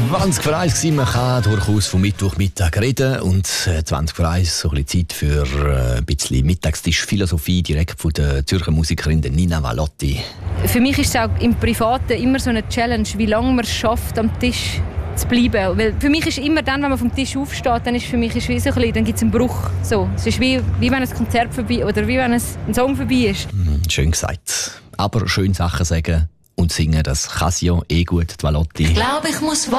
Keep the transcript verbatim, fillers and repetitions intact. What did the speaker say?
zwanzig vor eins war, man kann durchaus vom Mittwochmittag reden und zwanzig vor eins so ein bisschen Zeit für ein bisschen Mittagstisch-Philosophie direkt von der Zürcher Musikerin Nina Valotti. Für mich ist es auch im Privaten immer so eine Challenge, wie lange man es schafft, am Tisch zu bleiben. Weil für mich ist immer dann, wenn man vom Tisch aufsteht, dann ist für mich ist wie so ein bisschen, dann gibt es einen Bruch. So, es ist wie, wie wenn ein Konzert vorbei oder wie wenn ein Song vorbei ist. Schön gesagt. Aber schön Sachen sagen und singen, das kann sie ja eh gut, die Valotti. Ich glaube, ich muss